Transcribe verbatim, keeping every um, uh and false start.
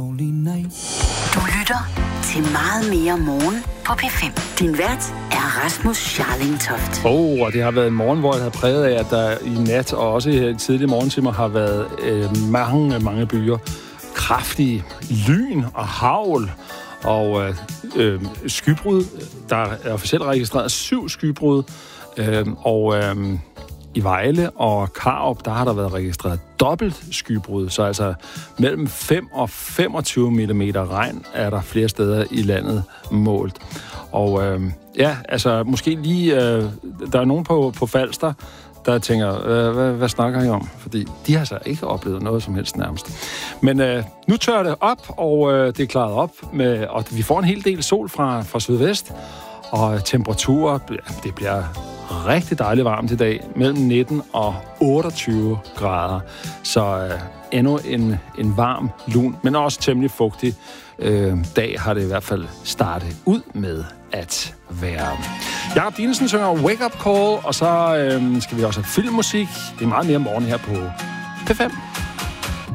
Du lytter til Meget mere morgen på P fem. Din vært er Rasmus Scharling Toft. Oh, og det har været en morgen, hvor det har præget af, at der i nat og også i tidlige morgentimer har været øh, mange, mange byer. Kraftige lyn og hagl og øh, øh, skybrud. Der er officielt registreret syv skybrud, øh, og øh, i Vejle og Karup, der har der været registreret dobbelt skybrud, så altså mellem fem og femogtyve millimeter regn er der flere steder i landet målt. Og øh, ja, altså måske lige, øh, der er nogen på, på Falster, der tænker, øh, hvad, hvad snakker I om? Fordi de har så ikke oplevet noget som helst nærmest. Men øh, nu tørrer det op, og øh, det er klaret op, med, og vi får en hel del sol fra, fra sydvest, og temperaturer, det bliver rigtig dejligt varmt i dag, mellem nitten og otteogtyve grader. Så øh, endnu en, en varm, lun, men også temmelig fugtig øh, dag har det i hvert fald startet ud med at være. Jakob Dinesen synger Wake Up Call, og så øh, skal vi også have filmmusik. Det er meget mere morgen her på P fem.